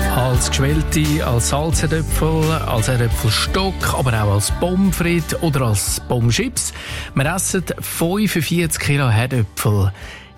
Als geschwellte, als Salzerdöpfel, als Erdöpfelstock, aber auch als Pommes frites oder als Pommes chips. Wir essen 45 Kilo Herdöpfel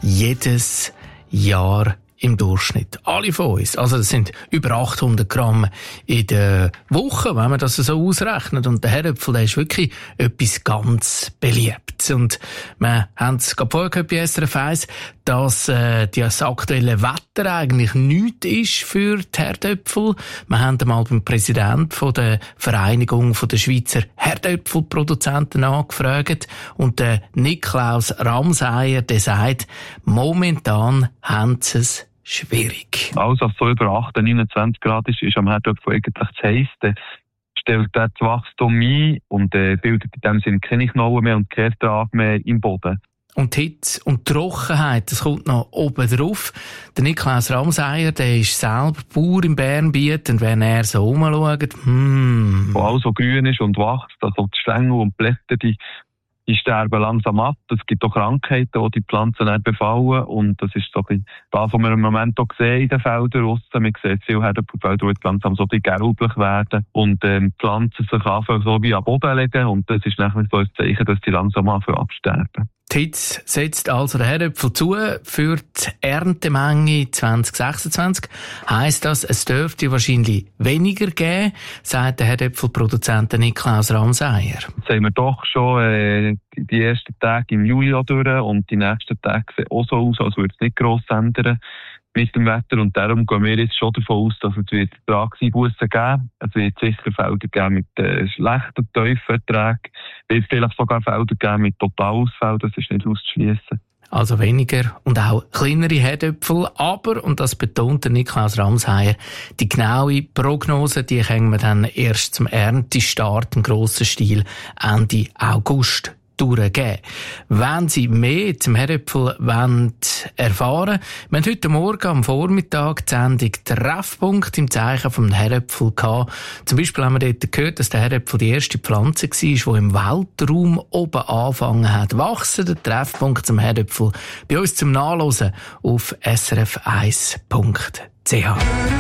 jedes Jahr im Durchschnitt. Alle von uns. Also das sind über 800 Gramm in der Woche, wenn man das so ausrechnet. Und der Herdöpfel, der ist wirklich etwas ganz beliebt. Und wir haben es gerade vorher gehört bei SRF 1, dass das aktuelle Wetter eigentlich nichts ist für die Herdöpfel. Wir haben einmal beim Präsidenten von der Vereinigung der Schweizer Herdöpfelproduzenten angefragt. Und der Niklaus Ramseyer, der sagt, momentan haben sie es schwierig. Alles, was so über 28, 29 Grad ist am Herdöpfel eigentlich zu heiß. Dann stellt er das Wachstum ein und bildet in dem Sinne keine Knollen mehr und keinen Ertrag mehr im Boden. Und die Hitze und die Trockenheit, das kommt noch oben drauf. Der Niklaus Ramseyer, der ist selber Bauer im Bernbiet, und wenn er so rumschaut, Wo alles so grün ist und wächst, also die Stängel und die Blätter, die sterben langsam ab. Es gibt auch Krankheiten, die die Pflanzen nicht befallen. Und das ist so das, was wir im Moment auch sehen in den Feldern draussen. Man sieht viele Herdöpfelfelder, die langsam so ein bisschen gelblich werden. Und die Pflanzen sich anfangen so wie am Boden legen. Und das ist nachher so ein Zeichen, dass die langsam anfangen absterben. Die Hitze setzt also den Herdöpfel zu für die Erntemenge 2026. Heisst das, es dürfte wahrscheinlich weniger geben, sagt der Herdöpfelproduzent Niklaus Ramseyer. Jetzt haben wir doch schon die ersten Tage im Juli durch und die nächsten Tage sehen auch so aus, als würde es nicht gross ändern mit dem Wetter. Und darum gehen wir jetzt schon davon aus, dass es Ertragseinbussen geben. Es wird sicher Felder geben mit schlechten Tieferträgen. Es wird vielleicht sogar Felder geben mit Totalausfällen. Das ist nicht auszuschliessen. Also weniger und auch kleinere Herdöpfel. Aber, und das betont der Niklaus Ramseyer, die genaue Prognose, die können wir dann erst zum Erntestart im grossen Stil Ende August durchgeben. Wenn Sie mehr zum Herdöpfel erfahren wollen, wir haben heute Morgen am Vormittag die Sendung Treffpunkt im Zeichen vom Herdöpfel gehabt. Zum Beispiel haben wir dort gehört, dass der Herdöpfel die erste Pflanze war, die im Weltraum oben angefangen hat wachsen. Der Treffpunkt zum Herdöpfel bei uns zum Nachlesen auf srf1.ch.